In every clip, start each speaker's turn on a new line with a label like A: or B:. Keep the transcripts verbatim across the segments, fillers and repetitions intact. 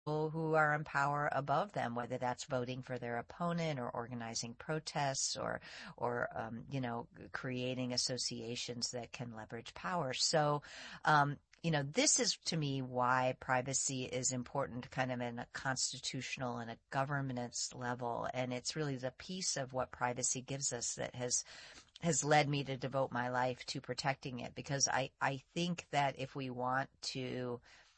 A: who are in power above them, whether that's voting for their opponent or organizing protests or, or, um, you know, creating associations that can leverage power. So, um, you know, this is to me why privacy is important kind of in a constitutional and a governance level. And it's really the piece of what privacy gives us that has has led me to devote my life to protecting it, because I, I think that if we want to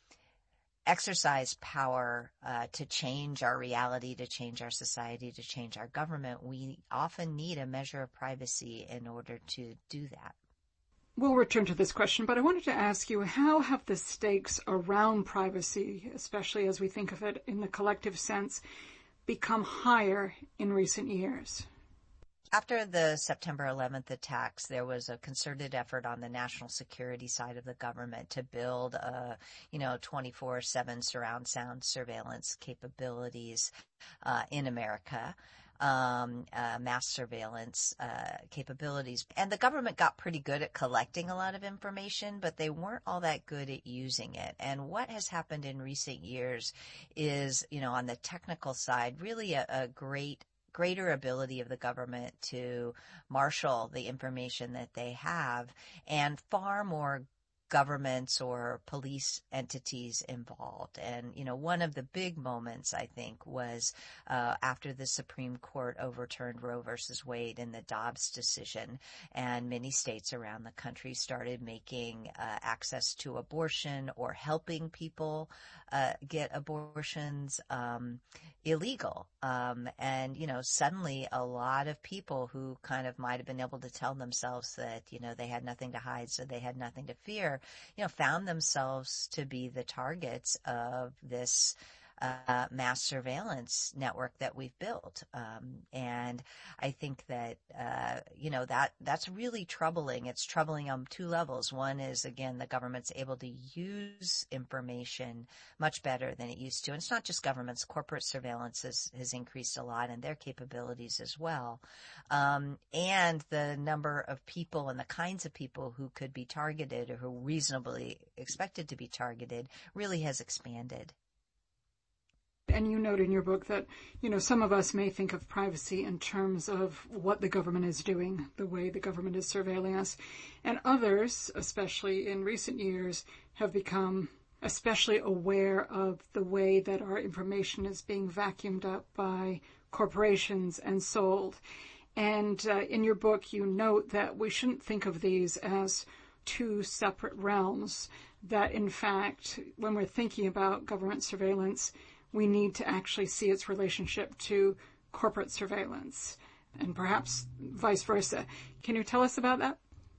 A: exercise power uh, to change our reality, to change our society, to change our government, we often need a measure of privacy in order to do that.
B: We'll return to this question, but I wanted to ask you, how have the stakes around privacy, especially as we think of it in the collective sense, become higher in recent years?
A: After the September eleventh attacks, there was a concerted effort on the national security side of the government to build a, you know, twenty-four seven surround sound surveillance capabilities uh, in America. Um, uh, mass surveillance uh, capabilities. And the government got pretty good at collecting a lot of information, but they weren't all that good at using it. And what has happened in recent years is, you know, on the technical side, really a, a great greater ability of the government to marshal the information that they have, and far more governments or police entities involved. And, you know, one of the big moments, I think, was uh, after the Supreme Court overturned Roe versus Wade in the Dobbs decision, and many states around the country started making uh, access to abortion or helping people uh, get abortions um, illegal. Um, and, you know, suddenly a lot of people who kind of might have been able to tell themselves that, you know, they had nothing to hide, so they had nothing to fear, you know, found themselves to be the targets of this uh, mass surveillance network that we've built. Um, and I think that, uh, you know, that that's really troubling. It's troubling on two levels. One is, again, the government's able to use information much better than it used to. And it's not just governments. Corporate surveillance has, has increased a lot in their capabilities as well. Um, and the number of people and the kinds of people who could be targeted or who reasonably expected to be targeted really has expanded.
B: And you note in your book that, you know, some of us may think of privacy in terms of what the government is doing, the way the government is surveilling us. And others, especially in recent years, have become especially aware of the way that our information is being vacuumed up by corporations and sold. And uh, in your book, you note that we shouldn't think of these as two separate realms, that in fact, when we're thinking about government surveillance, we need to actually see its relationship to corporate surveillance and perhaps vice versa. Can you tell us about that?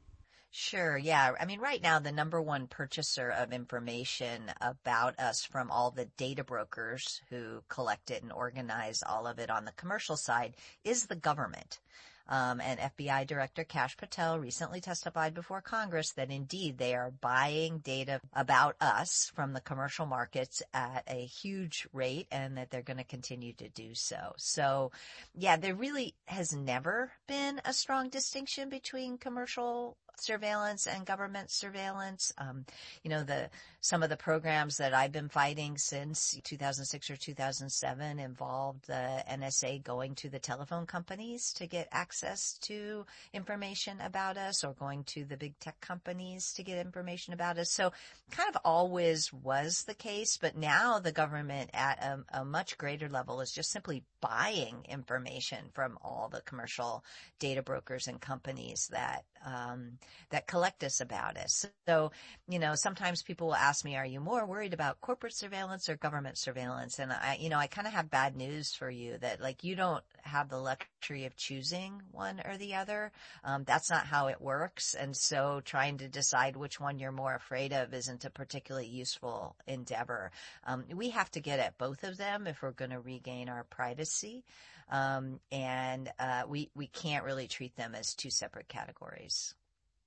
A: Sure. Yeah. I mean, right now, the number one purchaser of information about us from all the data brokers who collect it and organize all of it on the commercial side is the government. Um, and F B I Director Kash Patel recently testified before Congress that indeed they are buying data about us from the commercial markets at a huge rate, and that they're going to continue to do so. So, yeah, there really has never been a strong distinction between commercial surveillance and government surveillance. Um, you know, the some of the programs that I've been fighting since two thousand six or two thousand seven involved the N S A going to the telephone companies to get access to information about us, or going to the big tech companies to get information about us. So kind of always was the case, but now the government at a, a much greater level is just simply buying information from all the commercial data brokers and companies that um, that collect us about us. So, you know, sometimes people will ask me, are you more worried about corporate surveillance or government surveillance? And I, you know, I kind of have bad news for you that, like, you don't have the luxury of choosing one or the other. Um, that's not how it works. And so trying to decide which one you're more afraid of isn't a particularly useful endeavor. Um, we have to get at both of them if we're going to regain our privacy. Um, and uh, we, we can't really treat them as two separate categories.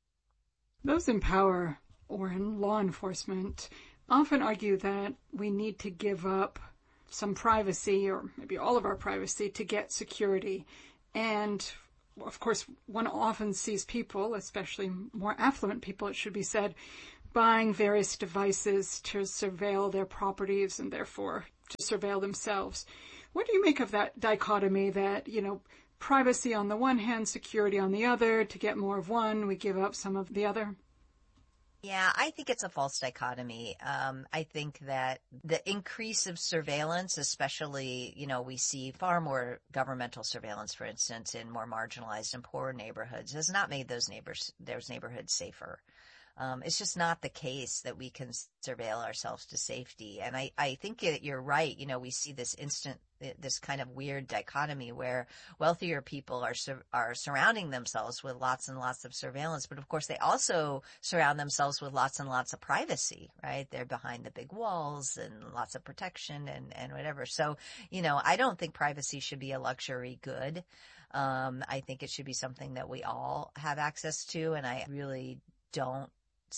B: Those in power or in law enforcement often argue that we need to give up some privacy, or maybe all of our privacy, to get security. And of course, one often sees people, especially more affluent people, it should be said, buying various devices to surveil their properties and therefore to surveil themselves. What do you make of that dichotomy that, you know, privacy on the one hand, security on the other? To get more of one, we give up some of the other?
A: Yeah, I think it's a false dichotomy. Um, I think that the increase of surveillance, especially, you know, we see far more governmental surveillance, for instance, in more marginalized and poorer neighborhoods, has not made those neighbors, those neighborhoods safer. Um, it's just not the case that we can surveil ourselves to safety. And I, I think it, you're right. You know, we see this instant, this kind of weird dichotomy where wealthier people are, sur- are surrounding themselves with lots and lots of surveillance. But of course, they also surround themselves with lots and lots of privacy, right? They're behind the big walls and lots of protection and, and whatever. So, you know, I don't think privacy should be a luxury good. Um, I think it should be something that we all have access to. And I really don't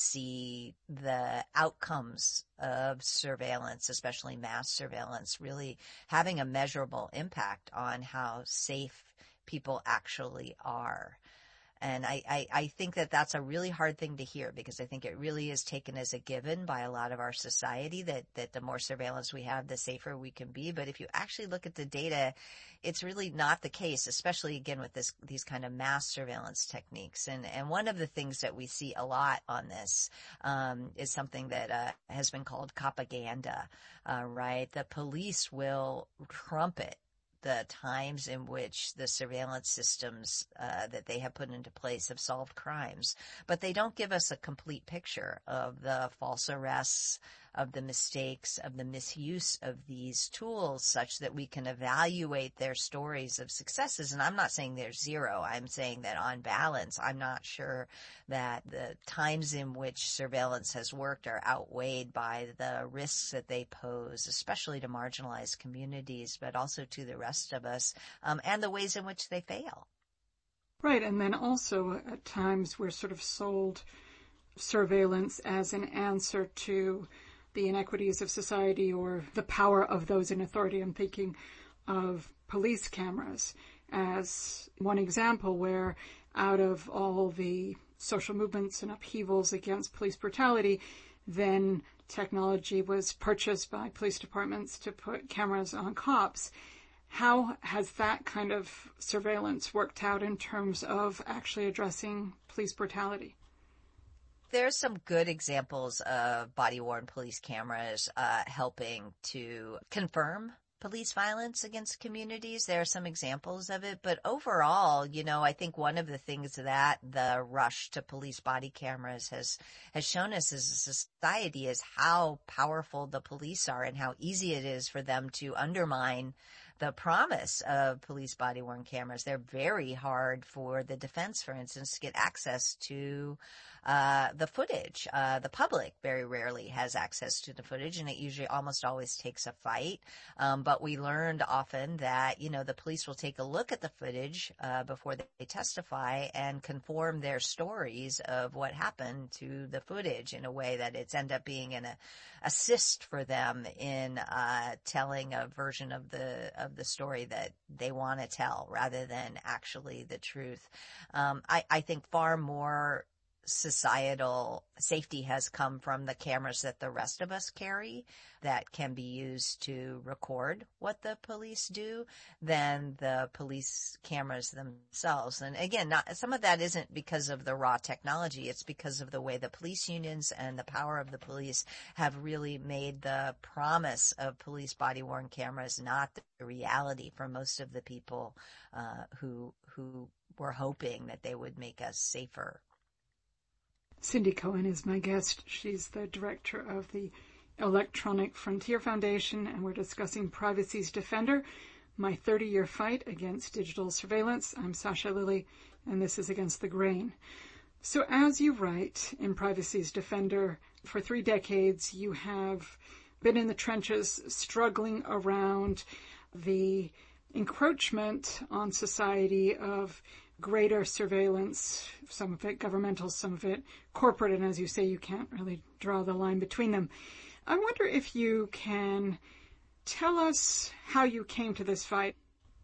A: see the outcomes of surveillance, especially mass surveillance, really having a measurable impact on how safe people actually are. And I, I, I think that that's a really hard thing to hear, because I think it really is taken as a given by a lot of our society that, that the more surveillance we have, the safer we can be. But if you actually look at the data, it's really not the case, especially again with this, these kind of mass surveillance techniques. And, and one of the things that we see a lot on this, um, is something that, uh, has been called propaganda, uh, right? The police will trumpet the times in which the surveillance systems uh, that they have put into place have solved crimes. But they don't give us a complete picture of the false arrests, of the mistakes, of the misuse of these tools, such that we can evaluate their stories of successes. And I'm not saying there's zero. I'm saying that on balance, I'm not sure that the times in which surveillance has worked are outweighed by the risks that they pose, especially to marginalized communities, but also to the rest of us, um, and the ways in which they fail.
B: Right. And then also at times we're sort of sold surveillance as an answer to the inequities of society or the power of those in authority. I'm thinking of police cameras as one example where, out of all the social movements and upheavals against police brutality, then technology was purchased by police departments to put cameras on cops. How has that kind of surveillance worked out in terms of actually addressing police brutality?
A: There's some good examples of body-worn police cameras uh, helping to confirm police violence against communities. There are some examples of it, but overall, you know, I think one of the things that the rush to police body cameras has has shown us as a society is how powerful the police are and how easy it is for them to undermine the promise of police body-worn cameras. They're very hard for the defense, for instance, to get access to uh, the footage. Uh, the public very rarely has access to the footage, and it usually almost always takes a fight. Um, but we learned often that, you know, the police will take a look at the footage uh, before they testify and conform their stories of what happened to the footage in a way that it's end up being an uh, assist for them in uh, telling a version of the of the story that they want to tell, rather than actually the truth. Um, I, I think far more societal safety has come from the cameras that the rest of us carry that can be used to record what the police do than the police cameras themselves. And again, not, some of that isn't because of the raw technology. It's because of the way the police unions and the power of the police have really made the promise of police body-worn cameras not the reality for most of the people uh, who who were hoping that they would make us safer.
B: Cindy Cohen is my guest. She's the director of the Electronic Frontier Foundation, and we're discussing Privacy's Defender, My thirty-Year Fight Against Digital Surveillance. I'm Sasha Lilley, and this is Against the Grain. So as you write in Privacy's Defender, for three decades you have been in the trenches struggling around the encroachment on society of greater surveillance, some of it governmental, some of it corporate, and as you say, you can't really draw the line between them. I wonder if you can tell us how you came to this fight.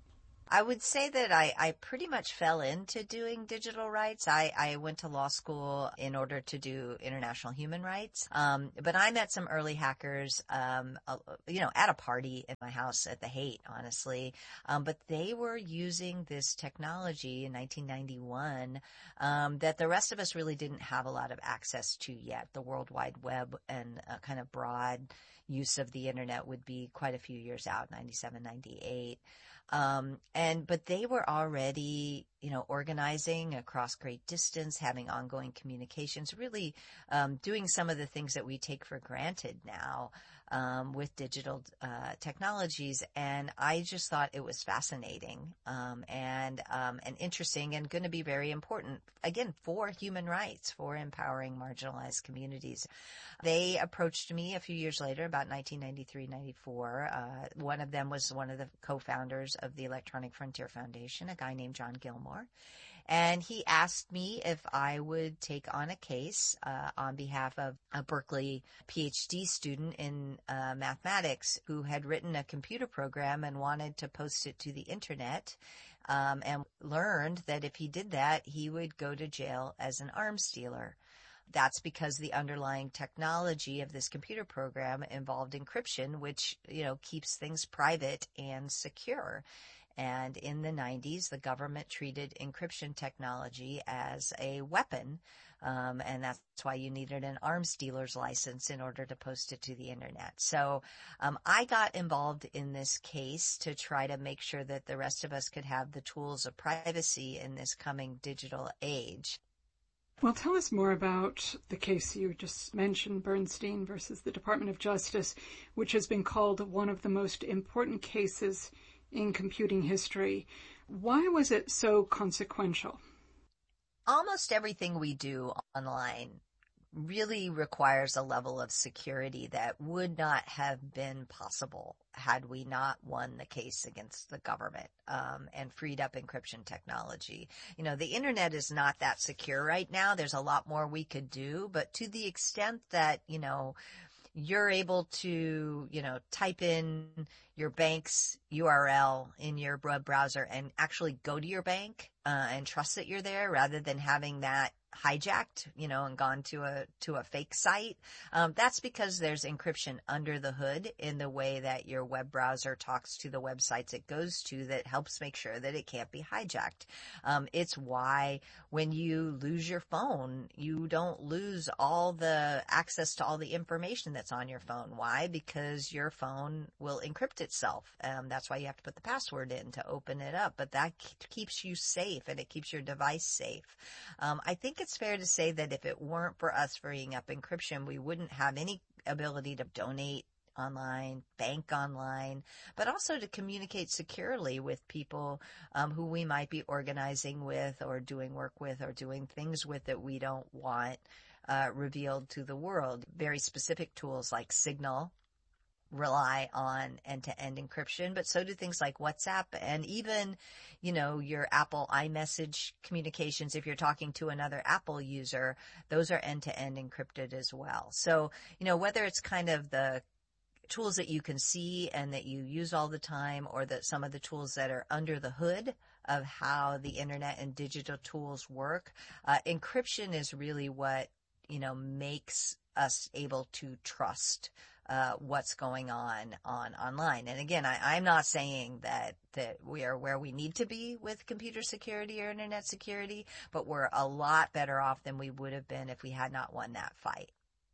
A: I would say that I, I pretty much fell into doing digital rights. I, I went to law school in order to do international human rights. Um, but I met some early hackers, um, uh, you know, at a party in my house at the Haight, honestly. Um, but they were using this technology in nineteen ninety-one, um, that the rest of us really didn't have a lot of access to yet. The World Wide Web and uh, kind of broad use of the internet would be quite a few years out, ninety-seven, ninety-eight. Um, and, but they were already, you know, organizing across great distance, having ongoing communications, really, um, doing some of the things that we take for granted now, um, with digital, uh, technologies. And I just thought it was fascinating, um, and, um, and interesting and going to be very important, again, for human rights, for empowering marginalized communities. They approached me a few years later, about nineteen ninety-three, ninety-four. Uh, one of them was one of the co-founders of the Electronic Frontier Foundation, a guy named John Gilmore. And he asked me if I would take on a case uh, on behalf of a Berkeley PhD student in uh, mathematics who had written a computer program and wanted to post it to the internet, um, and learned that if he did that, he would go to jail as an arms dealer. That's because the underlying technology of this computer program involved encryption, which, you know, keeps things private and secure. And in the nineties, the government treated encryption technology as a weapon. Um, and that's why you needed an arms dealer's license in order to post it to the internet. So, um, I got involved in this case to try to make sure that the rest of us could have the tools of privacy in this coming digital age.
B: Well, tell us more about the case you just mentioned, Bernstein versus the Department of Justice, which has been called one of the most important cases in computing history. Why was it so consequential?
A: Almost everything we do online really requires a level of security that would not have been possible had we not won the case against the government, um, and freed up encryption technology. You know, the internet is not that secure right now. There's a lot more we could do, but to the extent that, you know, you're able to, you know, type in your bank's U R L in your web browser and actually go to your bank, uh, and trust that you're there rather than having that hijacked, you know, and gone to a, to a fake site. Um, that's because there's encryption under the hood in the way that your web browser talks to the websites it goes to that helps make sure that it can't be hijacked. Um, it's why when you lose your phone, you don't lose all the access to all the information that's on your phone. Why? Because your phone will encrypt itself. Um, that's why you have to put the password in to open it up. But that keeps you safe and it keeps your device safe. Um, I think it's fair to say that if it weren't for us freeing up encryption, we wouldn't have any ability to donate online, bank online, but also to communicate securely with people um, who we might be organizing with or doing work with or doing things with that we don't want uh, revealed to the world. Very specific tools like Signal rely on end-to-end encryption, but so do things like WhatsApp and even, you know, your Apple iMessage communications. If you're talking to another Apple user, those are end-to-end encrypted as well. So, you know, whether it's kind of the tools that you can see and that you use all the time, or that some of the tools that are under the hood of how the internet and digital tools work, uh, encryption is really what, you know, makes us able to trust Uh, what's going on on online. And again, I, I'm not saying that, that we are where we need to be with computer security or internet security, but we're a lot better off than we would have been if we had not won that fight.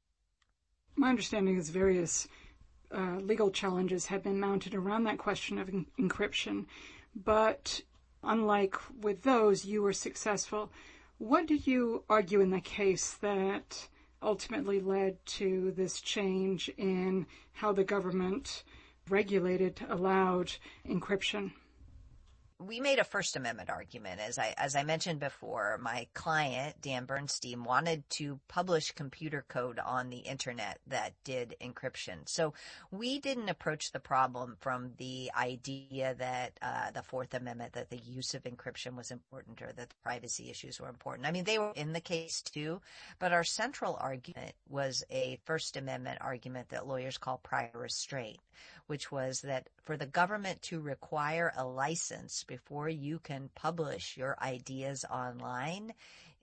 B: My understanding is various uh, legal challenges have been mounted around that question of en- encryption, but unlike with those, you were successful. What did you argue in the case that ultimately led to this change in how the government regulated, allowed encryption?
A: We made a First Amendment argument. As I, as I mentioned before, my client, Dan Bernstein, wanted to publish computer code on the internet that did encryption. So we didn't approach the problem from the idea that uh, the Fourth Amendment, that the use of encryption was important or that the privacy issues were important. I mean, they were in the case too, but our central argument was a First Amendment argument that lawyers call prior restraint, which was that for the government to require a license before you can publish your ideas online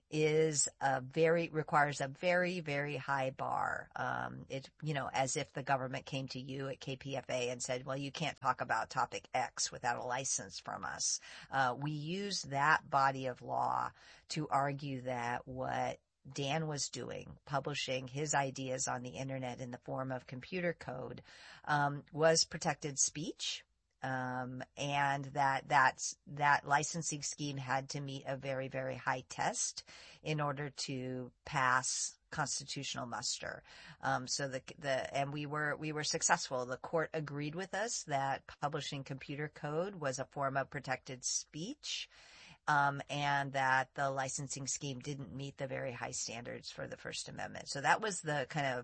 A: is a very, requires a very, very high bar. Um, it, you know, as if the government came to you at K P F A and said, well, you can't talk about topic X without a license from us. Uh, we use that body of law to argue that what Dan was doing, publishing his ideas on the internet in the form of computer code, um, was protected speech. Um, and that that's, that licensing scheme had to meet a very, very high test in order to pass constitutional muster. Um, so the, the, and we were, we were successful. The court agreed with us that publishing computer code was a form of protected speech. Um, and that the licensing scheme didn't meet the very high standards for the First Amendment. So that was the kind of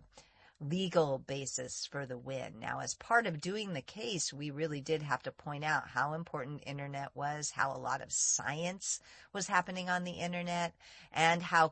A: legal basis for the win. Now, as part of doing the case, we really did have to point out how important internet was, how a lot of science was happening on the internet, and how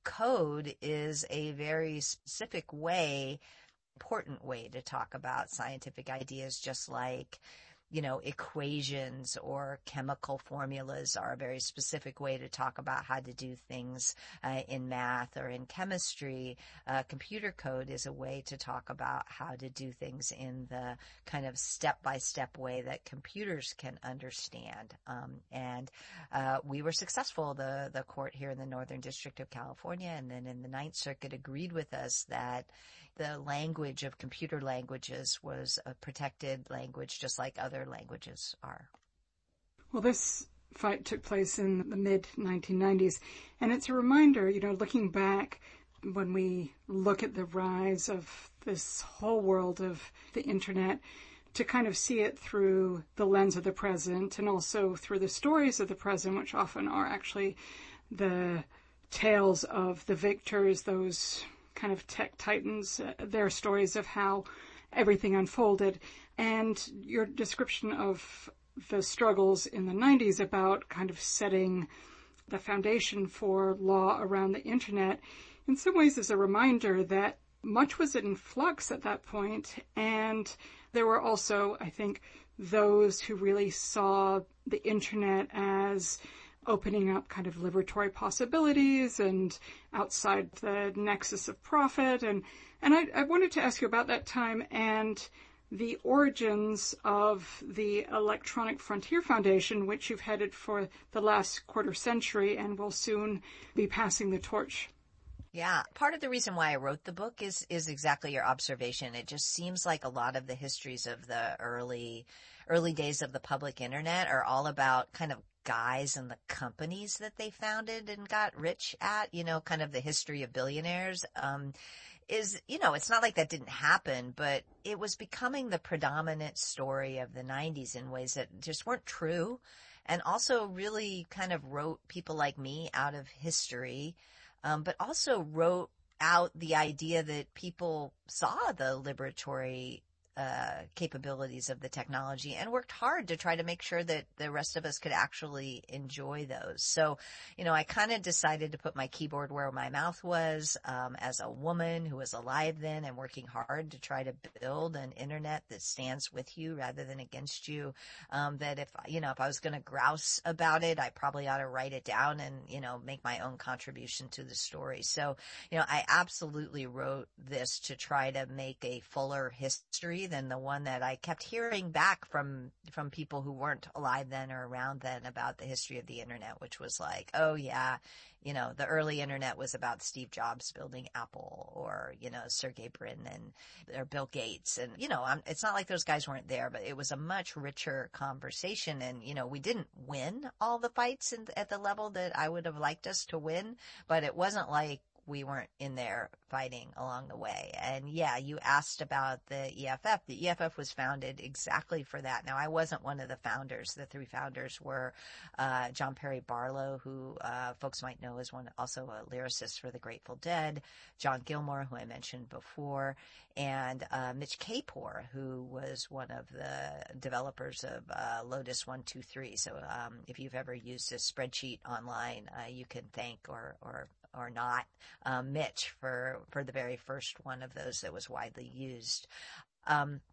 A: code is a very specific way, important way to talk about scientific ideas, just like you know, equations or chemical formulas are a very specific way to talk about how to do things uh, in math or in chemistry. Uh, computer code is a way to talk about how to do things in the kind of step-by-step way that computers can understand. Um, and uh, we were successful. The, the court here in the Northern District of California and then in the Ninth Circuit agreed with us that the language of computer languages was a protected language just like other languages are.
B: Well, this fight took place in the mid nineteen nineties, and it's a reminder, you know, looking back when we look at the rise of this whole world of the internet, to kind of see it through the lens of the present and also through the stories of the present, which often are actually the tales of the victors, those kind of tech titans, uh, their stories of how everything unfolded. And your description of the struggles in the nineties about kind of setting the foundation for law around the internet, in some ways is a reminder that much was in flux at that point. And there were also, I think, those who really saw the internet as opening up kind of liberatory possibilities and outside the nexus of profit. And, and I, I wanted to ask you about that time and the origins of the Electronic Frontier Foundation, which you've headed for the last quarter century and will soon be passing the torch.
A: Yeah. Part of the reason why I wrote the book is, is exactly your observation. It just seems like a lot of the histories of the early, early days of the public internet are all about kind of guys and the companies that they founded and got rich at, you know, kind of the history of billionaires, um, is, you know, it's not like that didn't happen, but it was becoming the predominant story of the nineties in ways that just weren't true. And also really kind of wrote people like me out of history, um, but also wrote out the idea that people saw the liberatory uh, capabilities of the technology and worked hard to try to make sure that the rest of us could actually enjoy those. So, you know, I kind of decided to put my keyboard where my mouth was, um, as a woman who was alive then and working hard to try to build an internet that stands with you rather than against you. Um, that if, you know, if I was going to grouse about it, I probably ought to write it down and, you know, make my own contribution to the story. So, you know, I absolutely wrote this to try to make a fuller history than the one that I kept hearing back from, from people who weren't alive then or around then about the history of the internet, which was like, oh yeah, you know, the early internet was about Steve Jobs building Apple or, you know, Sergey Brin and or Bill Gates. And, you know, I'm, it's not like those guys weren't there, but it was a much richer conversation. And, you know, we didn't win all the fights in, at the level that I would have liked us to win, but it wasn't like we weren't in there fighting along the way. And yeah, you asked about the E F F. The E F F was founded exactly for that. Now, I wasn't one of the founders. The three founders were uh, John Perry Barlow, who uh, folks might know is one, also a lyricist for the Grateful Dead, John Gilmore, who I mentioned before, and uh, Mitch Kapor, who was one of the developers of uh, Lotus one two three. So um, if you've ever used a spreadsheet online, uh, you can thank or or or not, um, Mitch for, for the very first one of those that was widely used. Um,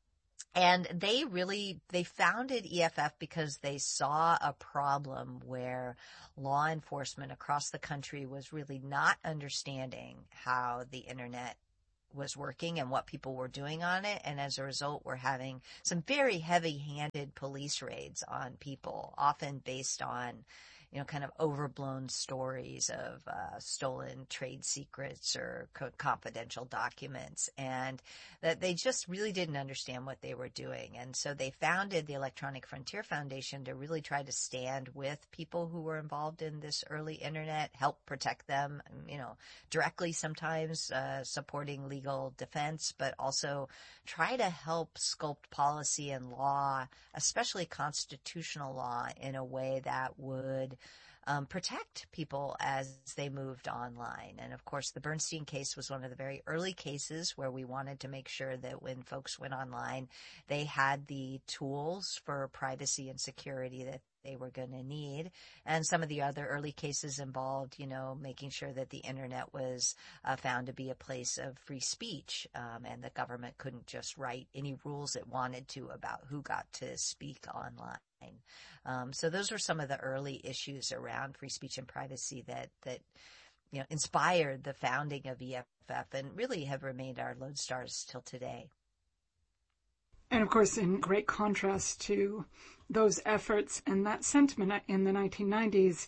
A: And they really, they founded E F F because they saw a problem where law enforcement across the country was really not understanding how the internet was working and what people were doing on it. And as a result, we're having some very heavy-handed police raids on people, often based on, you know, kind of overblown stories of uh, stolen trade secrets or co- confidential documents, and that they just really didn't understand what they were doing. And so they founded the Electronic Frontier Foundation to really try to stand with people who were involved in this early internet, help protect them, you know, directly sometimes, uh, supporting legal defense, but also try to help sculpt policy and law, especially constitutional law, in a way that would Um, protect people as they moved online. And of course, the Bernstein case was one of the very early cases where we wanted to make sure that when folks went online, they had the tools for privacy and security that they were going to need. And some of the other early cases involved, you know, making sure that the internet was uh, found to be a place of free speech, um, and the government couldn't just write any rules it wanted to about who got to speak online. Um, so those were some of the early issues around free speech and privacy that, that, you know, inspired the founding of E F F and really have remained our lodestars till today.
B: And of course, in great contrast to those efforts and that sentiment in the nineteen nineties,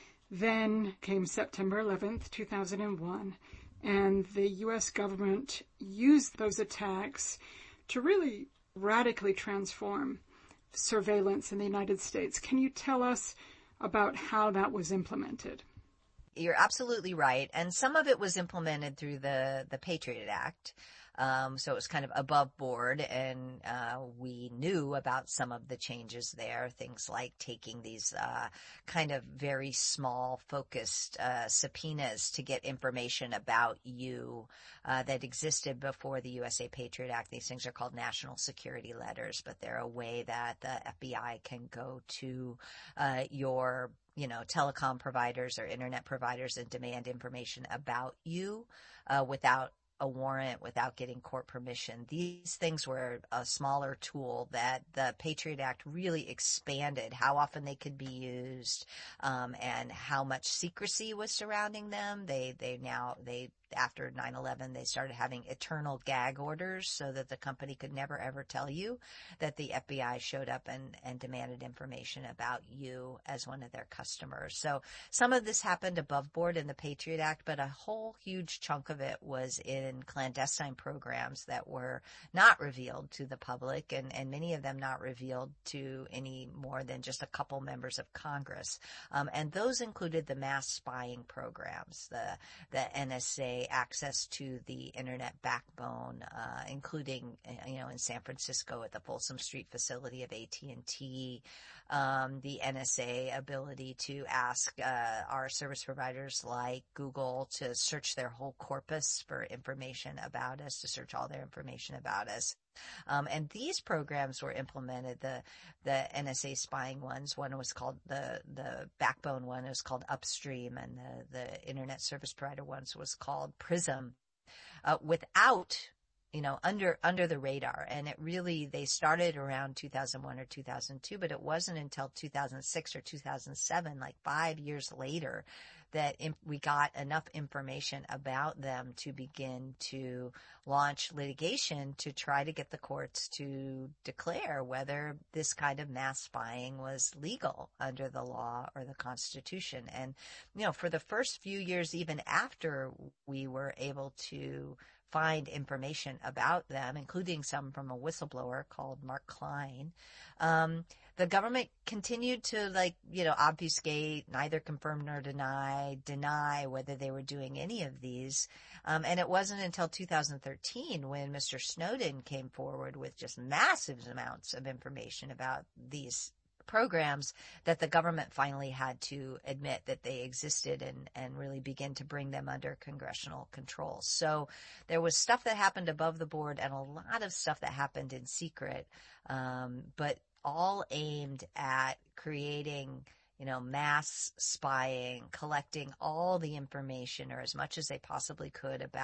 B: then came September eleventh, two thousand one, and the U S government used those attacks to really radically transform surveillance in the United States. Can you tell us about how that was implemented?
A: You're absolutely right. And some of it was implemented through the, the Patriot Act. Um, so it was kind of above board, and uh, we knew about some of the changes there, things like taking these uh, kind of very small, focused uh, subpoenas to get information about you uh, that existed before the U S A Patriot Act. These things are called national security letters, but they're a way that the F B I can go to uh, your you know, telecom providers or internet providers and demand information about you uh, without a warrant, without getting court permission. These things were a smaller tool that the Patriot Act really expanded how often they could be used, um, and how much secrecy was surrounding them. They, they now, they, after nine eleven, they started having eternal gag orders so that the company could never ever tell you that the F B I showed up and, and demanded information about you as one of their customers. So some of this happened above board in the Patriot Act, but a whole huge chunk of it was in clandestine programs that were not revealed to the public, and, and many of them not revealed to any more than just a couple members of Congress. Um, and those included the mass spying programs, the, the N S A access to the internet backbone, uh, including, you know, in San Francisco at the Folsom Street facility of A T and T, um, the N S A ability to ask uh, our service providers like Google to search their whole corpus for information about us, to search all their information about us. Um, and these programs were implemented, the, the N S A spying ones. One was called the, the backbone one was called Upstream, and the, the internet service provider ones was called Prism, uh, without, you know, under, under the radar. And it really, they started around two thousand one or two thousand two, but it wasn't until two thousand six or two thousand seven, like five years later, that we got enough information about them to begin to launch litigation to try to get the courts to declare whether this kind of mass spying was legal under the law or the Constitution. And, you know, for the first few years, even after we were able to find information about them, including some from a whistleblower called Mark Klein, um, the government continued to, like, you know, obfuscate, neither confirm nor deny, deny whether they were doing any of these. Um, and it wasn't until two thousand thirteen when Mister Snowden came forward with just massive amounts of information about these programs that the government finally had to admit that they existed and, and really begin to bring them under congressional control. So there was stuff that happened above the board and a lot of stuff that happened in secret, um, but all aimed at creating, you know, mass spying, collecting all the information or as much as they possibly could about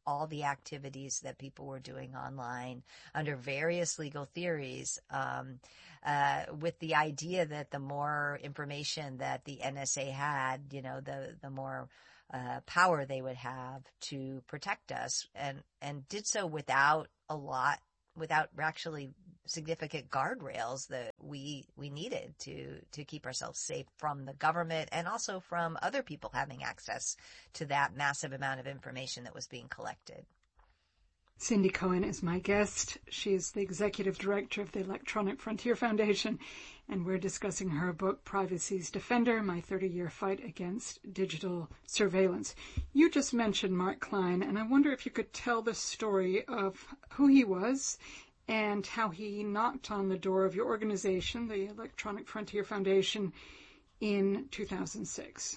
A: all the activities that people were doing online under various legal theories, um, uh, with the idea that the more information that the N S A had, you know, the, the more uh, power they would have to protect us, and, and did so without a lot, without actually significant guardrails that we we needed to to keep ourselves safe from the government and also from other people having access to that massive amount of information that was being collected.
B: Cindy Cohen is my guest. She is the executive director of the Electronic Frontier Foundation, and we're discussing her book, Privacy's Defender, My thirty-Year Fight Against Digital Surveillance. You just mentioned Mark Klein, and I wonder if you could tell the story of who he was and how he knocked on the door of your organization, the Electronic Frontier Foundation, in two thousand six.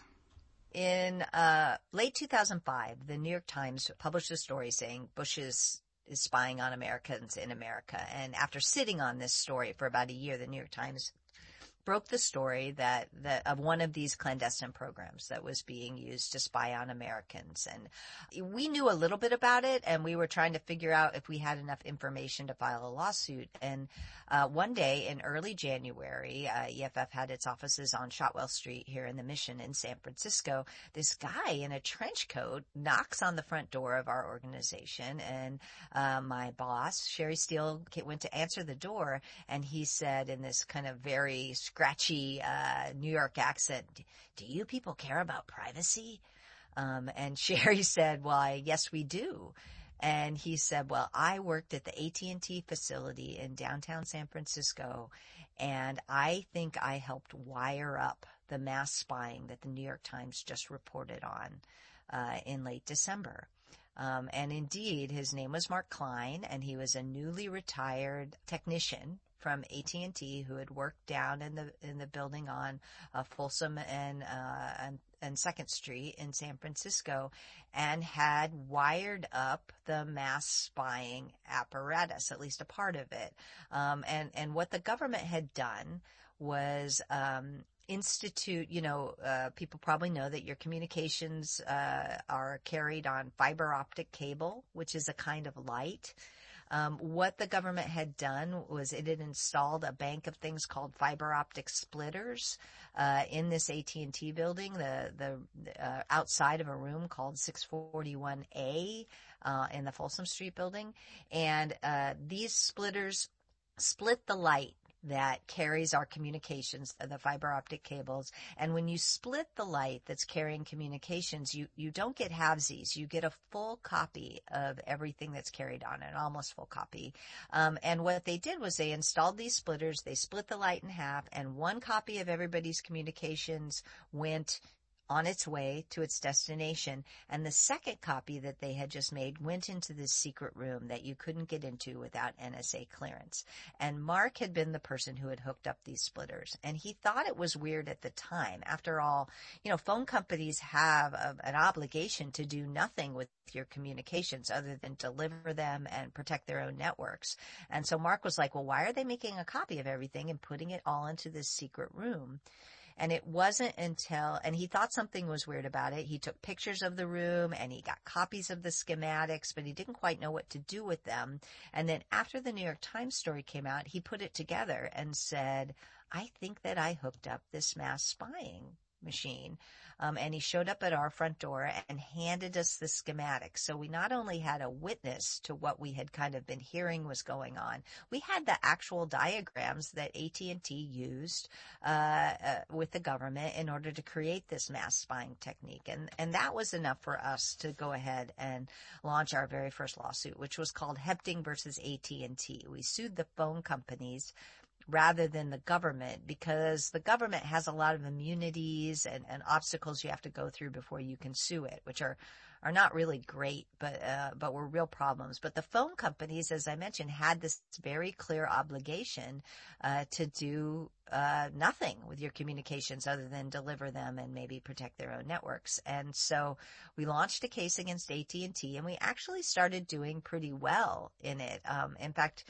A: In uh, late two thousand five, the New York Times published a story saying Bush is, is spying on Americans in America. And after sitting on this story for about a year, the New York Times broke the story that, that of one of these clandestine programs that was being used to spy on Americans. And we knew a little bit about it, and we were trying to figure out if we had enough information to file a lawsuit. And uh, one day in early January, uh, E F F had its offices on Shotwell Street here in the Mission in San Francisco. This guy in a trench coat knocks on the front door of our organization, and uh, my boss, Sherry Steele, went to answer the door, and he said in this kind of very scratchy uh, New York accent, "Do you people care about privacy?" Um, and Sherry said, "Well, yes, we do." And he said, "Well, I worked at the A T and T facility in downtown San Francisco, and I think I helped wire up the mass spying that the New York Times just reported on uh, in late December." Um, and indeed, his name was Mark Klein, and he was a newly retired technician from A T and T who had worked down in the in the building on uh, Folsom and, uh, and and Second Street in San Francisco, and had wired up the mass spying apparatus, at least a part of it. Um, and and what the government had done was um, institute, you know, uh, people probably know that your communications uh, are carried on fiber optic cable, which is a kind of light. Um, what the government had done was it had installed a bank of things called fiber optic splitters uh, in this A T and T building, the the uh, outside of a room called six forty-one A uh, in the Folsom Street building, and uh, these splitters split the light that carries our communications, the fiber optic cables. And when you split the light that's carrying communications, you, you don't get halvesies. You get a full copy of everything that's carried on, an almost full copy. Um, and what they did was they installed these splitters, they split the light in half, and one copy of everybody's communications went on its way to its destination, and the second copy that they had just made went into this secret room that you couldn't get into without N S A clearance. And Mark had been the person who had hooked up these splitters, and he thought it was weird at the time. After all, you know, phone companies have a, an obligation to do nothing with your communications other than deliver them and protect their own networks. And so Mark was like, well, why are they making a copy of everything and putting it all into this secret room? And it wasn't until, and he thought something was weird about it. He took pictures of the room and he got copies of the schematics, but he didn't quite know what to do with them. And then after the New York Times story came out, he put it together and said, I think that I hooked up this mass spying machine. Um, and he showed up at our front door and handed us the schematics. So we not only had a witness to what we had kind of been hearing was going on, we had the actual diagrams that A T and T used uh, uh, with the government in order to create this mass spying technique. And, and that was enough for us to go ahead and launch our very first lawsuit, which was called Hepting versus A T and T. We sued the phone companies rather than the government, because the government has a lot of immunities and, and obstacles you have to go through before you can sue it, which are, are not really great, but, uh, but were real problems. But the phone companies, as I mentioned, had this very clear obligation, uh, to do, uh, nothing with your communications other than deliver them and maybe protect their own networks. And so we launched a case against A T and T, and we actually started doing pretty well in it. Um, in fact,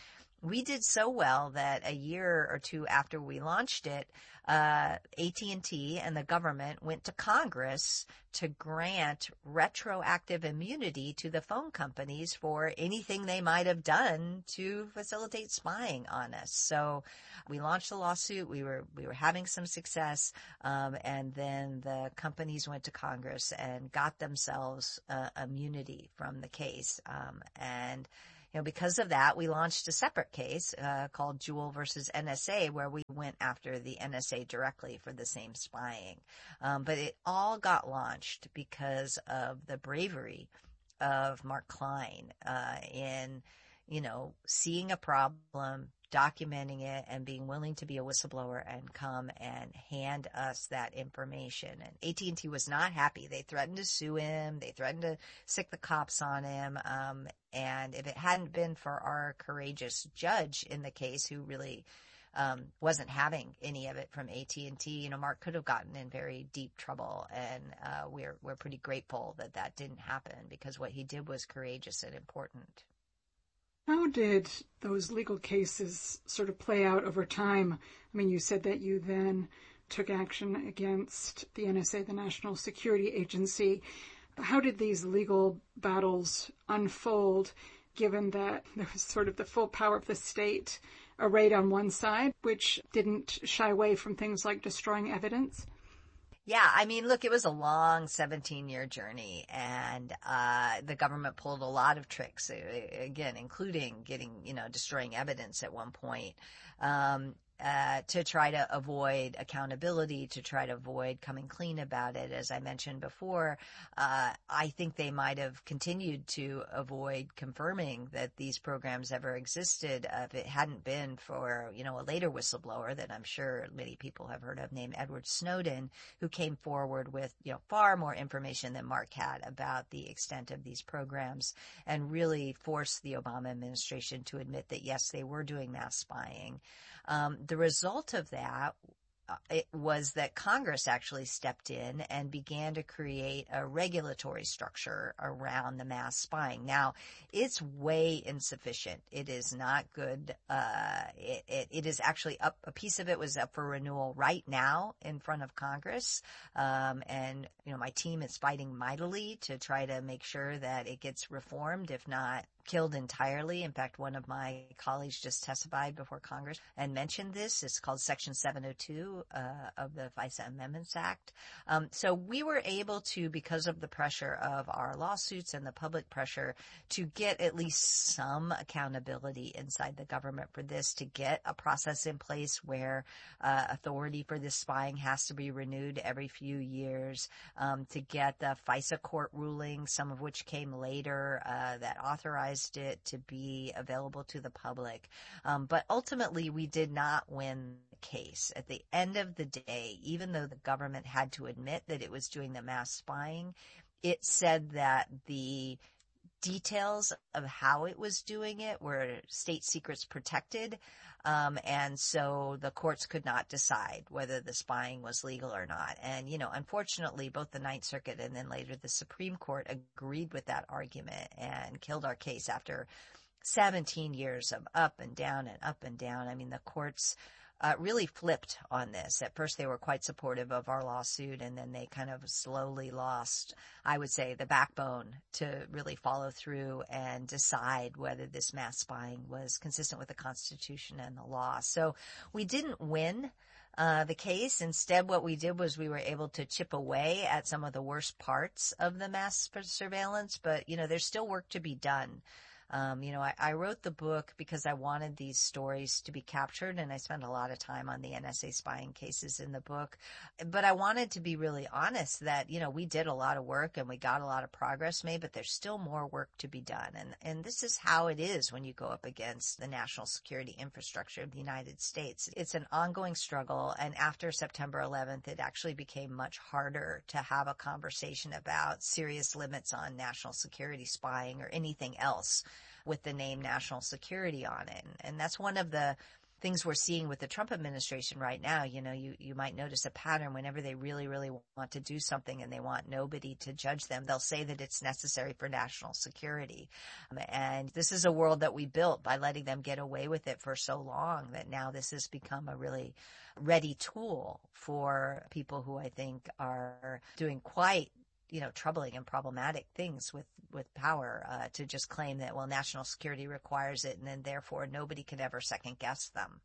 A: we did so well that a year or two after we launched it, uh, A T and T and the government went to Congress to grant retroactive immunity to the phone companies for anything they might have done to facilitate spying on us. So we launched the lawsuit. We were we were having some success, um, and then the companies went to Congress and got themselves uh, immunity from the case, um, and. You know, because of that, we launched a separate case uh, called Jewel versus N S A, where we went after the N S A directly for the same spying. Um, but it all got launched because of the bravery of Mark Klein uh, in, you know, seeing a problem, documenting it, and being willing to be a whistleblower and come and hand us that information. And A T and T was not happy. They threatened to sue him. They threatened to sick the cops on him. Um, and if it hadn't been for our courageous judge in the case, who really um, wasn't having any of it from A T and T, you know, Mark could have gotten in very deep trouble. And uh, we're we're pretty grateful that that didn't happen, because what he did was courageous and important.
B: How did those legal cases sort of play out over time? I mean, you said that you then took action against the N S A, the National Security Agency. How did these legal battles unfold, given that there was sort of the full power of the state arrayed on one side, which didn't shy away from things like destroying evidence?
A: Yeah, I mean, look, it was a long seventeen-year journey, and uh the government pulled a lot of tricks, again, including getting, you know, destroying evidence at one point, um, uh to try to avoid accountability, to try to avoid coming clean about it. As I mentioned before, uh I think they might have continued to avoid confirming that these programs ever existed uh, if it hadn't been for, you know, a later whistleblower that I'm sure many people have heard of, named Edward Snowden, who came forward with, you know, far more information than Mark had about the extent of these programs, and really forced the Obama administration to admit that, yes, they were doing mass spying. Um, the result of that uh, it was that Congress actually stepped in and began to create a regulatory structure around the mass spying. Now, it's way insufficient. It is not good. Uh, it, it, it is actually up, a piece of it was up for renewal right now in front of Congress. Um, and, you know, my team is fighting mightily to try to make sure that it gets reformed, if not killed entirely. In fact, one of my colleagues just testified before Congress and mentioned this. It's called Section seven oh two uh, of the FISA Amendments Act. Um, so we were able to, because of the pressure of our lawsuits and the public pressure, to get at least some accountability inside the government for this, to get a process in place where uh, authority for this spying has to be renewed every few years, um, to get the FISA court ruling, some of which came later, uh, that authorized it to be available to the public. Um, but ultimately, we did not win the case. At the end of the day, even though the government had to admit that it was doing the mass spying, it said that the details of how it was doing it were state secrets protected. Um, and so the courts could not decide whether the spying was legal or not. And, you know, unfortunately, both the Ninth Circuit and then later the Supreme Court agreed with that argument and killed our case after seventeen years of up and down and up and down. I mean, the courts Uh, really flipped on this. At first, they were quite supportive of our lawsuit, and then they kind of slowly lost, I would say, the backbone to really follow through and decide whether this mass spying was consistent with the Constitution and the law. So we didn't win uh, the case. Instead, what we did was we were able to chip away at some of the worst parts of the mass surveillance, but, you know, there's still work to be done. Um, you know, I, I wrote the book because I wanted these stories to be captured, and I spent a lot of time on the N S A spying cases in the book. But I wanted to be really honest that, you know, we did a lot of work and we got a lot of progress made, but there's still more work to be done. And, and this is how it is when you go up against the national security infrastructure of the United States. It's an ongoing struggle. And after September eleventh, it actually became much harder to have a conversation about serious limits on national security spying or anything else with the name national security on it. And that's one of the things we're seeing with the Trump administration right now. You know, you, you might notice a pattern whenever they really, really want to do something and they want nobody to judge them. They'll say that it's necessary for national security. Um, and this is a world that we built by letting them get away with it for so long that now this has become a really ready tool for people who I think are doing quite you know, troubling and problematic things with, with power, uh, to just claim that, well, national security requires it and then therefore nobody can ever second guess them.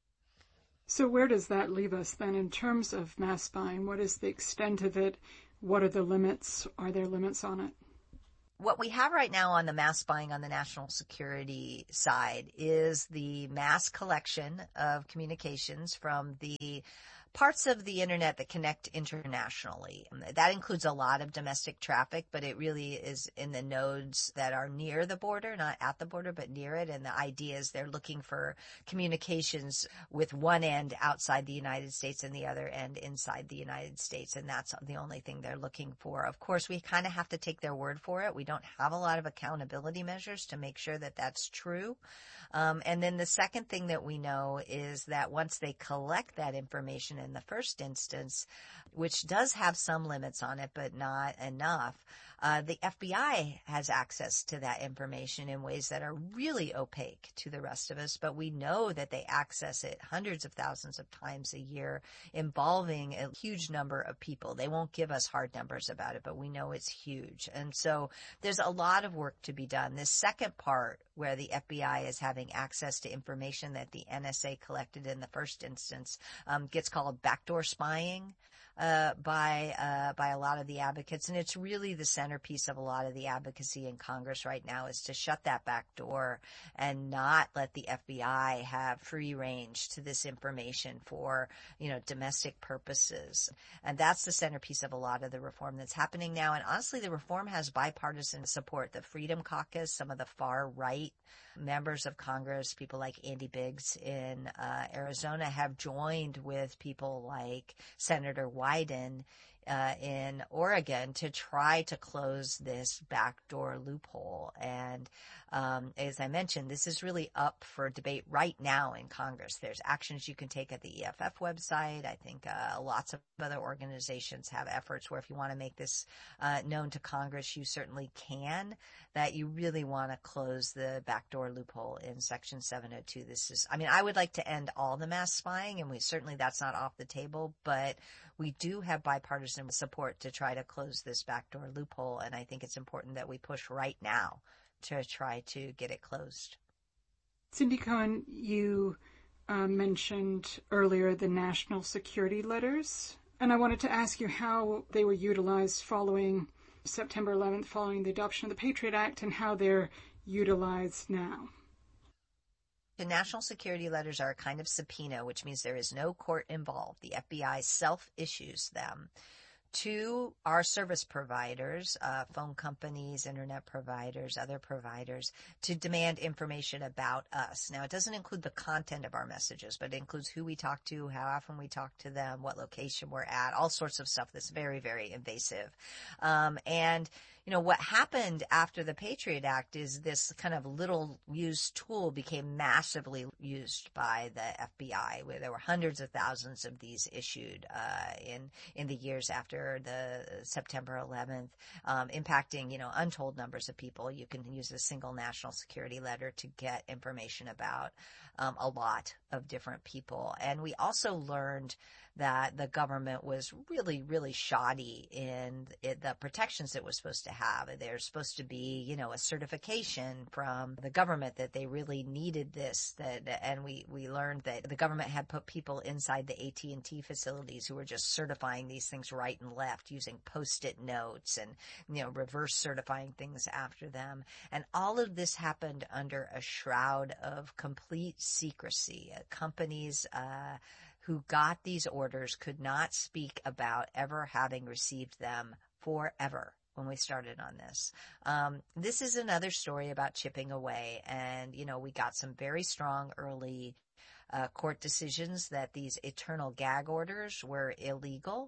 B: So where does that leave us then in terms of mass spying? What is the extent of it? What are the limits? Are there limits on it?
A: What we have right now on the mass spying on the national security side is the mass collection of communications from the parts of the internet that connect internationally. That includes a lot of domestic traffic, but it really is in the nodes that are near the border, not at the border, but near it. And the idea is they're looking for communications with one end outside the United States and the other end inside the United States. And that's the only thing they're looking for. Of course, we kind of have to take their word for it. We don't have a lot of accountability measures to make sure that that's true. Um, and then the second thing that we know is that once they collect that information in the first instance, which does have some limits on it, but not enough, uh, the F B I has access to that information in ways that are really opaque to the rest of us. But we know that they access it hundreds of thousands of times a year, involving a huge number of people. They won't give us hard numbers about it, but we know it's huge. And so there's a lot of work to be done. This second part, where the F B I is having access to information that the N S A collected in the first instance, um, gets called backdoor spying uh, by uh, by a lot of the advocates, and it's really the centerpiece of a lot of the advocacy in Congress right now, is to shut that back door and not let the F B I have free range to this information for, you know, domestic purposes. And that's the centerpiece of a lot of the reform that's happening now. And honestly, the reform has bipartisan support. The Freedom Caucus, some of the far right members of Congress, people like Andy Biggs in uh, Arizona, have joined with people like Senator Wyden uh, in Oregon to try to close this backdoor loophole. And um, as I mentioned, this is really up for debate right now in Congress. There's actions you can take at the E F F website. I think uh, lots of other organizations have efforts where if you want to make this uh, known to Congress, you certainly can, that you really want to close the backdoor loophole in Section seven oh two. This is, I mean, I would like to end all the mass spying, and we certainly, that's not off the table, but we do have bipartisan support to try to close this backdoor loophole, and I think it's important that we push right now to try to get it closed.
B: Cindy Cohen, you uh, mentioned earlier the national security letters, and I wanted to ask you how they were utilized following September eleventh, following the adoption of the Patriot Act, and how they're utilized now.
A: The national security letters are a kind of subpoena, which means there is no court involved. The F B I self-issues them to our service providers, uh, phone companies, internet providers, other providers, to demand information about us. Now, it doesn't include the content of our messages, but it includes who we talk to, how often we talk to them, what location we're at, all sorts of stuff that's very, very invasive. Um, and You know, what happened after the Patriot Act is this kind of little used tool became massively used by the F B I, where there were hundreds of thousands of these issued uh, in in the years after the September eleventh, um, impacting, you know, untold numbers of people. You can use a single national security letter to get information about um, a lot of different people. And we also learned that the government was really, really shoddy in it, the protections it was supposed to have. There's supposed to be, you know, a certification from the government that they really needed this. That, and we, we learned that the government had put people inside the A T and T facilities who were just certifying these things right and left using Post-it notes and, you know, reverse certifying things after them. And all of this happened under a shroud of complete secrecy. Uh, companies, uh, who got these orders could not speak about ever having received them forever when we started on this. Um, this is another story about chipping away. And, you know, we got some very strong early uh, court decisions that these eternal gag orders were illegal.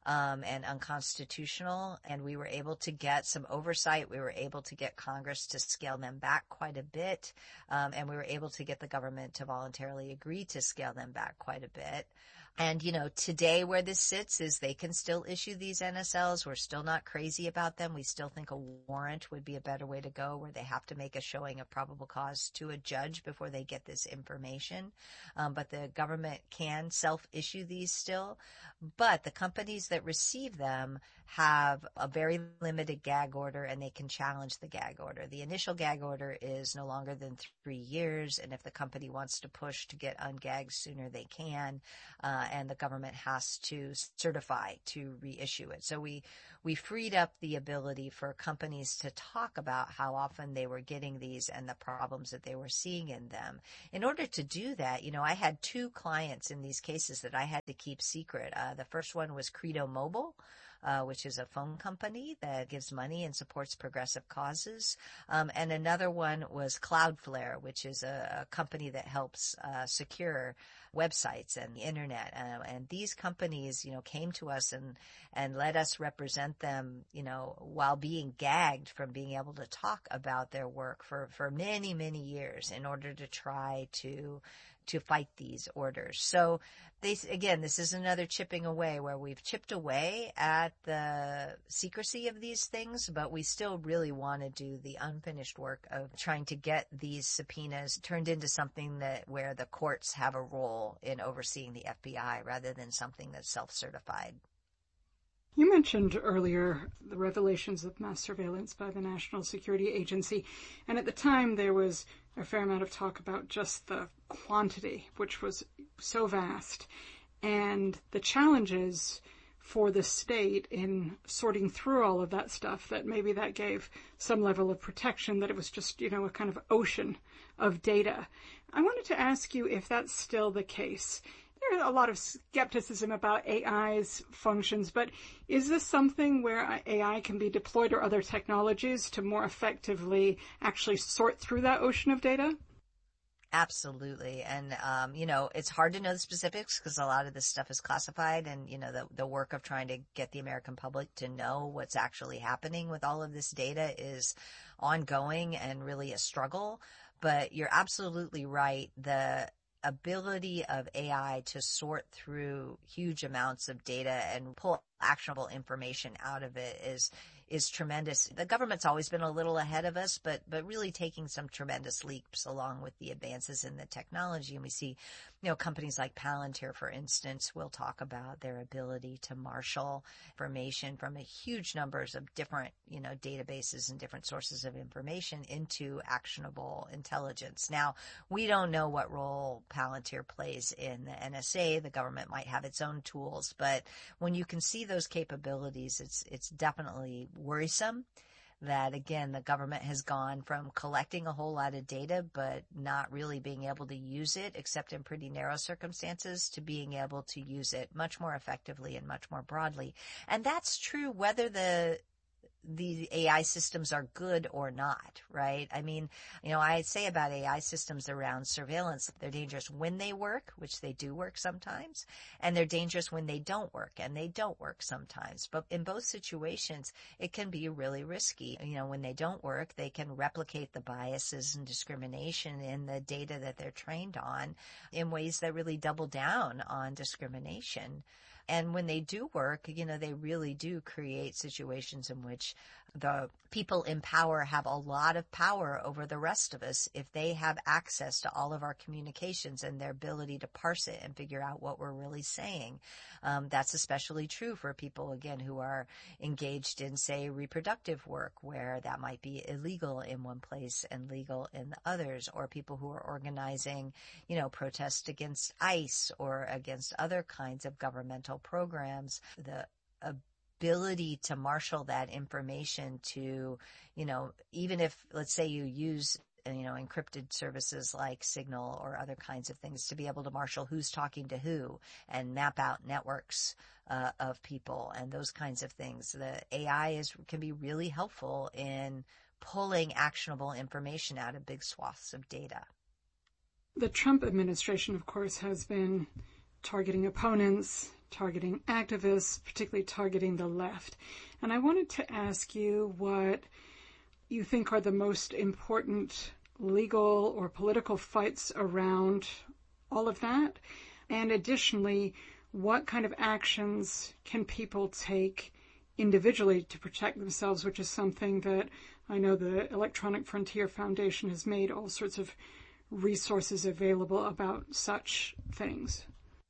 A: um, and unconstitutional. And we were able to get some oversight. We were able to get Congress to scale them back quite a bit. Um, and we were able to get the government to voluntarily agree to scale them back quite a bit. And, you know, today where this sits is they can still issue these N S Ls. We're still not crazy about them. We still think a warrant would be a better way to go, where they have to make a showing of probable cause to a judge before they get this information. Um, but the government can self-issue these still. But the companies that receive them have a very limited gag order, and they can challenge the gag order. The initial gag order is no longer than three years. And if the company wants to push to get ungagged sooner, they can. Uh, and the government has to certify to reissue it. So we, we freed up the ability for companies to talk about how often they were getting these and the problems that they were seeing in them. In order to do that, you know, I had two clients in these cases that I had to keep secret. Uh, the first one was Credo Mobile, Uh, which is a phone company that gives money and supports progressive causes. Um, and another one was Cloudflare, which is a, a company that helps uh, secure websites and the internet. Uh, and these companies, you know, came to us and, and let us represent them, you know, while being gagged from being able to talk about their work for, for many, many years in order to try to to fight these orders. So they, again, this is another chipping away where we've chipped away at the secrecy of these things, but we still really want to do the unfinished work of trying to get these subpoenas turned into something that where the courts have a role in overseeing the F B I rather than something that's self-certified.
B: You mentioned earlier the revelations of mass surveillance by the National Security Agency, and at the time there was a fair amount of talk about just the quantity, which was so vast, and the challenges for the state in sorting through all of that stuff, that maybe that gave some level of protection, that it was just, you know, a kind of ocean of data. I wanted to ask you if that's still the case. There's a lot of skepticism about A I's functions, but is this something where A I can be deployed or other technologies to more effectively actually sort through that ocean of data?
A: Absolutely. And, um, you know, it's hard to know the specifics because a lot of this stuff is classified, and, you know, the, the work of trying to get the American public to know what's actually happening with all of this data is ongoing and really a struggle. But you're absolutely right. The ability of A I to sort through huge amounts of data and pull actionable information out of it is is tremendous. The government's always been a little ahead of us, but but really taking some tremendous leaps along with the advances in the technology. And we see, you know, companies like Palantir, for instance, will talk about their ability to marshal information from a huge numbers of different, you know, databases and different sources of information into actionable intelligence. Now, we don't know what role Palantir plays in the N S A. The government might have its own tools, but when you can see those capabilities, it's it's definitely worrisome that, again, the government has gone from collecting a whole lot of data but not really being able to use it except in pretty narrow circumstances to being able to use it much more effectively and much more broadly. And that's true whether the the A I systems are good or not, right? I mean, you know, I say about A I systems around surveillance, they're dangerous when they work, which they do work sometimes, and they're dangerous when they don't work, and they don't work sometimes. But in both situations, it can be really risky. You know, when they don't work, they can replicate the biases and discrimination in the data that they're trained on in ways that really double down on discrimination. And when they do work, you know, they really do create situations in which the people in power have a lot of power over the rest of us if they have access to all of our communications and their ability to parse it and figure out what we're really saying. Um, that's especially true for people, again, who are engaged in, say, reproductive work, where that might be illegal in one place and legal in the others, or people who are organizing, you know, protests against ICE or against other kinds of governmental programs. The ability to marshal that information to, you know, even if, let's say you use, you know, encrypted services like Signal or other kinds of things to be able to marshal who's talking to who and map out networks uh, of people and those kinds of things. The A I is can be really helpful in pulling actionable information out of big swaths of data.
B: The Trump administration, of course, has been targeting opponents, targeting activists, particularly targeting the left. And I wanted to ask you what you think are the most important legal or political fights around all of that. And additionally, what kind of actions can people take individually to protect themselves, which is something that I know the Electronic Frontier Foundation has made all sorts of resources available about such things.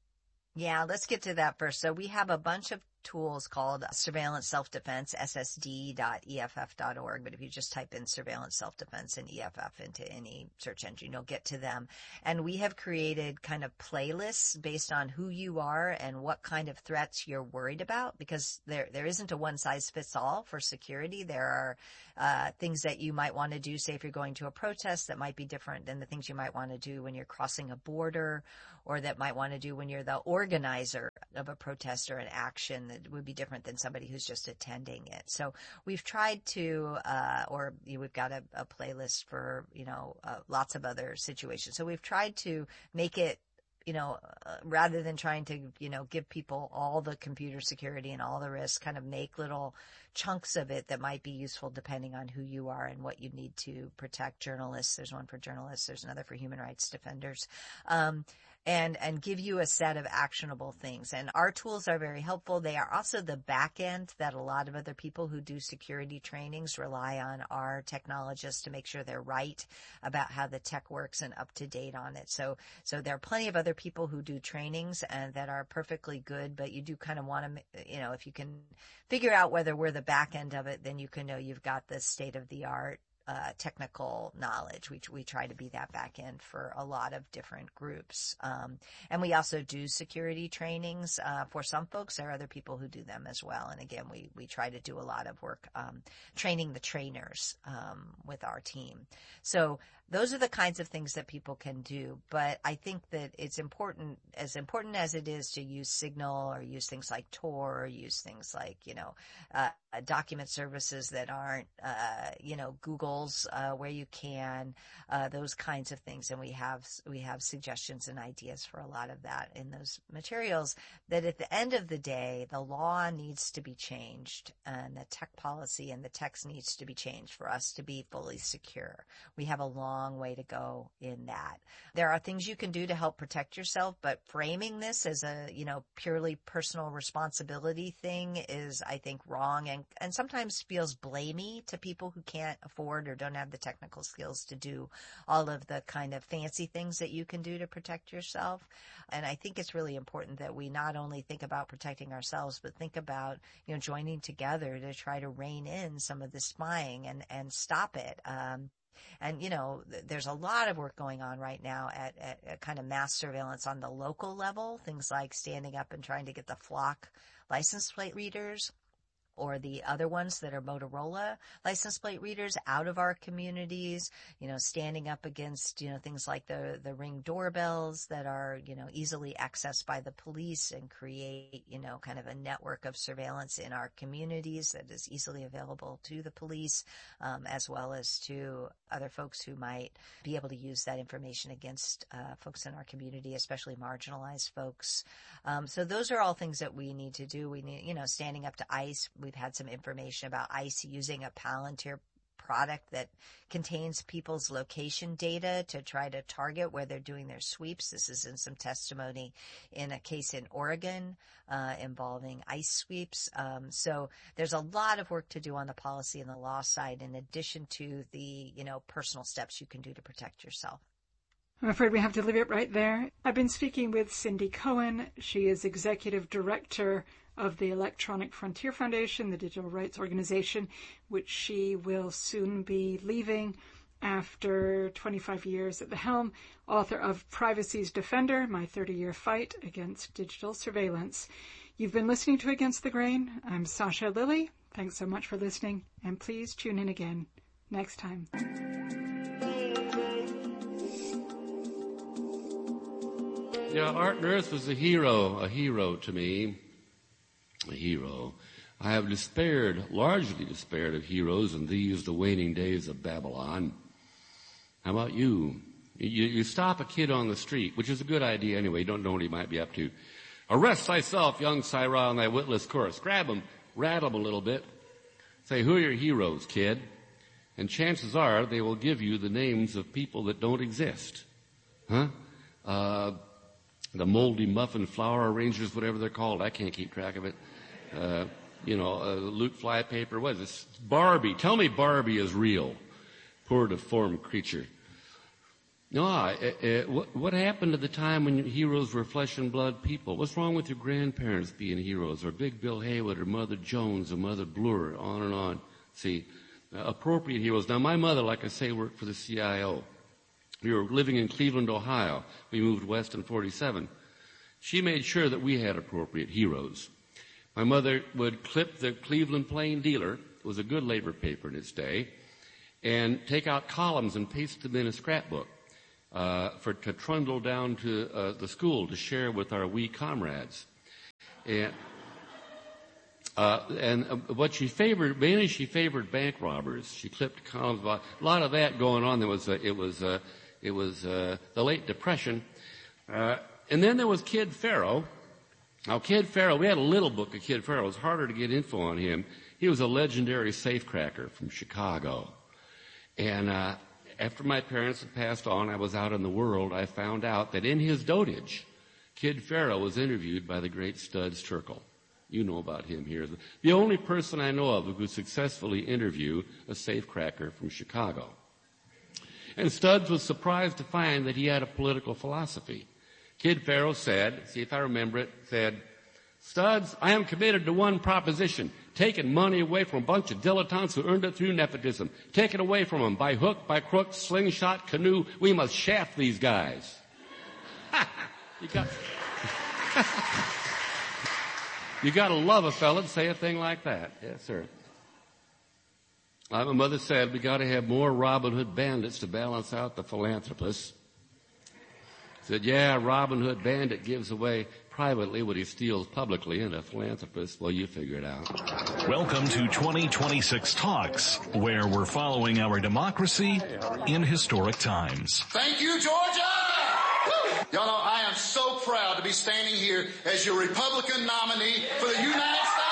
A: Yeah, let's get to that first. So we have a bunch of tools called Surveillance Self-Defense, S S D dot E F F dot org. But if you just type in Surveillance Self-Defense and E F F into any search engine, you'll get to them. And we have created kind of playlists based on who you are and what kind of threats you're worried about, because there there isn't a one-size-fits-all for security. There are uh, things that you might want to do, say if you're going to a protest, that might be different than the things you might want to do when you're crossing a border, or that might want to do when you're the organizer of a protest or an action that would be different than somebody who's just attending it. So we've tried to, uh, or you know, we've got a, a playlist for, you know, uh, lots of other situations. So we've tried to make it, you know, uh, rather than trying to, you know, give people all the computer security and all the risks, kind of make little chunks of it that might be useful depending on who you are and what you need to protect. Journalists, there's one for journalists, there's another for human rights defenders. Um, and, and give you a set of actionable things. And our tools are very helpful. They are also the back end that a lot of other people who do security trainings rely on our technologists to make sure they're right about how the tech works and up to date on it. So, so there are plenty of other people who do trainings and that are perfectly good, but you do kind of want to, you know, if you can figure out whether we're the back end of it, then you can know you've got the state of the art Uh, technical knowledge. We we try to be that back end for a lot of different groups. Um, and we also do security trainings uh, for some folks. There are other people who do them as well. And again, we, we try to do a lot of work um, training the trainers um, with our team. So those are the kinds of things that people can do. But I think that it's important, as important as it is to use Signal or use things like Tor or use things like, you know, uh, document services that aren't, uh, you know, Google's uh, where you can, uh, those kinds of things. And we have, we have suggestions and ideas for a lot of that in those materials, that at the end of the day, the law needs to be changed and the tech policy and the text needs to be changed for us to be fully secure. We have a long way to go in that. There are things you can do to help protect yourself, but framing this as a, you know, purely personal responsibility thing is, I think, wrong and, and sometimes feels blamey to people who can't afford or don't have the technical skills to do all of the kind of fancy things that you can do to protect yourself. And I think it's really important that we not only think about protecting ourselves, but think about, you know, joining together to try to rein in some of the spying and, and stop it. Um, And, you know, th- there's a lot of work going on right now at, at, at kind of mass surveillance on the local level, things like standing up and trying to get the Flock license plate readers or the other ones that are Motorola license plate readers out of our communities, you know, standing up against, you know, things like the, the Ring doorbells that are, you know, easily accessed by the police and create, you know, kind of a network of surveillance in our communities that is easily available to the police, um, as well as to other folks who might be able to use that information against uh, folks in our community, especially marginalized folks. Um, so those are all things that we need to do. We need, you know, standing up to ICE. We've had some information about ICE using a Palantir product that contains people's location data to try to target where they're doing their sweeps. This is in some testimony in a case in Oregon uh, involving ICE sweeps. Um, so there's a lot of work to do on the policy and the law side, in addition to the, you know, personal steps you can do to protect yourself.
B: I'm afraid we have to leave it right there. I've been speaking with Cindy Cohen. She is Executive Director of the Electronic Frontier Foundation, the digital rights organization, which she will soon be leaving after twenty-five years at the helm, author of Privacy's Defender, My thirty-Year Fight Against Digital Surveillance. You've been listening to Against the Grain. I'm Sasha Lilly. Thanks so much for listening, and please tune in again next time.
C: Yeah, Art Nerth was a hero, a hero to me, a hero. I have despaired, largely despaired of heroes in these, the waning days of Babylon. How about you? You, you stop a kid on the street, which is a good idea anyway, you don't know what he might be up to. Arrest thyself, young Sirrah, on thy witless course. Grab him, rattle him a little bit. Say, who are your heroes, kid? And chances are they will give you the names of people that don't exist. Huh? Uh, the moldy muffin flower arrangers, whatever they're called. I can't keep track of it. Uh, you know, uh, loot flypaper. What is this? Barbie. Tell me Barbie is real. Poor deformed creature. No, uh, uh, what, what happened at the time when heroes were flesh and blood people? What's wrong with your grandparents being heroes, or Big Bill Haywood, or Mother Jones, or Mother Bloor, on and on? See, uh, appropriate heroes. Now, my mother, like I say, worked for the C I O. We were living in Cleveland, Ohio. We moved west in forty-seven. She made sure that we had appropriate heroes. My mother would clip the Cleveland Plain Dealer, it was a good labor paper in its day, and take out columns and paste them in a scrapbook. Uh, for to trundle down to uh, the school to share with our wee comrades, and uh, and uh, what she favored mainly she favored bank robbers. She clipped columns about a lot of that going on. There was uh, it was uh, it was uh, the late Depression, uh, and then there was Kid Pharaoh. Now Kid Pharaoh, we had a little book of Kid Pharaoh. It was harder to get info on him. He was a legendary safecracker from Chicago, and. Uh, After my parents had passed on, I was out in the world, I found out that in his dotage, Kid Pharaoh was interviewed by the great Studs Terkel. You know about him here. The only person I know of who could successfully interview a safecracker from Chicago. And Studs was surprised to find that he had a political philosophy. Kid Pharaoh said, see if I remember it, said, Studs, I am committed to one proposition, taking money away from a bunch of dilettantes who earned it through nepotism. Take it away from them by hook, by crook, slingshot, canoe. We must shaft these guys. you got, you got to love a fella to say a thing like that. Yes, sir. Like my mother said, we got to have more Robin Hood bandits to balance out the philanthropists. Said, yeah, Robin Hood bandit gives away privately what he steals publicly, and a philanthropist, well, you figure it out.
D: Welcome to twenty twenty-six Talks, where we're following our democracy in historic times.
E: Thank you, Georgia! Y'all know I am so proud to be standing here as your Republican nominee for the United States Senate.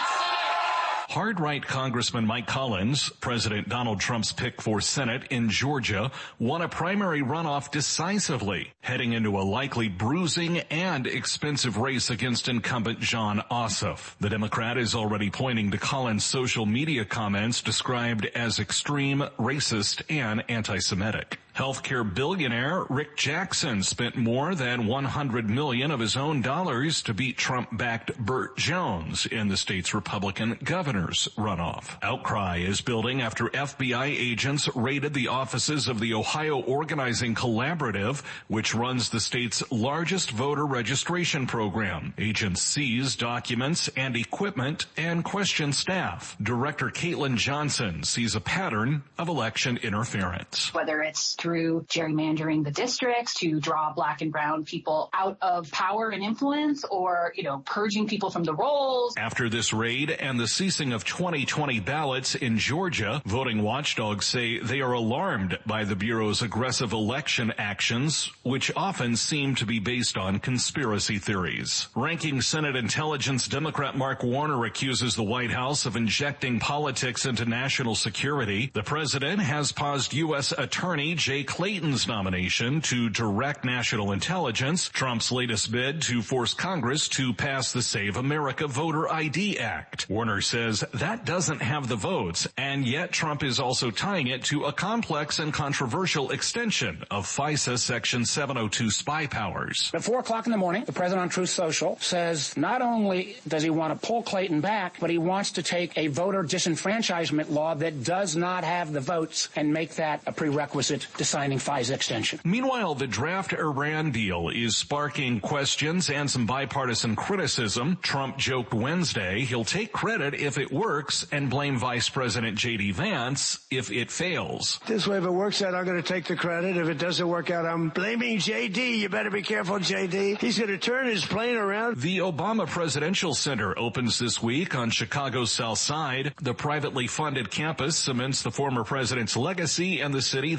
D: Hard-right Congressman Mike Collins, President Donald Trump's pick for Senate in Georgia, won a primary runoff decisively, heading into a likely bruising and expensive race against incumbent Jon Ossoff. The Democrat is already pointing to Collins' social media comments described as extreme, racist, and anti-Semitic. Healthcare billionaire Rick Jackson spent more than one hundred million dollars of his own dollars to beat Trump-backed Burt Jones in the state's Republican governor's runoff. Outcry is building after F B I agents raided the offices of the Ohio Organizing Collaborative, which runs the state's largest voter registration program. Agents seized documents and equipment and questioned staff. Director Caitlin Johnson sees a pattern of election interference.
F: Whether it's through gerrymandering the districts to draw black and brown people out of power and influence, or, you know, purging people from the rolls.
D: After this raid and the ceasing of twenty twenty ballots in Georgia, voting watchdogs say they are alarmed by the Bureau's aggressive election actions, which often seem to be based on conspiracy theories. Ranking Senate Intelligence Democrat Mark Warner accuses the White House of injecting politics into national security. The president has paused U S Attorney Jay Clayton's nomination to direct national intelligence, Trump's latest bid to force Congress to pass the Save America Voter I D Act. Warner says that doesn't have the votes, and yet Trump is also tying it to a complex and controversial extension of FISA Section seven oh two spy powers.
G: At four o'clock in the morning, the president on Truth Social says not only does he want to pull Clayton back, but he wants to take a voter disenfranchisement law that does not have the votes and make that a prerequisite to signing FISA extension.
D: Meanwhile, the draft Iran deal is sparking questions and some bipartisan criticism. Trump joked Wednesday he'll take credit if it works and blame Vice President J D Vance if it fails.
H: This way, if it works out, I'm going to take the credit. If it doesn't work out, I'm blaming J D. You better be careful, J D. He's going to turn his plane around.
D: The Obama Presidential Center opens this week on Chicago's South Side. The privately funded campus cements the former president's legacy and the city that launched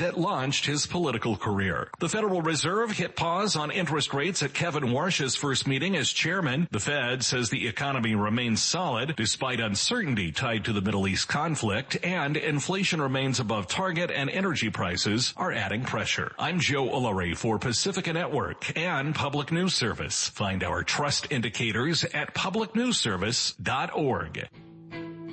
D: launched his political career. The Federal Reserve hit pause on interest rates at Kevin Warsh's first meeting as chairman. The Fed says the economy remains solid despite uncertainty tied to the Middle East conflict, and inflation remains above target and energy prices are adding pressure. I'm Joe Ullery for Pacifica Network and Public News Service. Find our trust indicators at public news service dot org.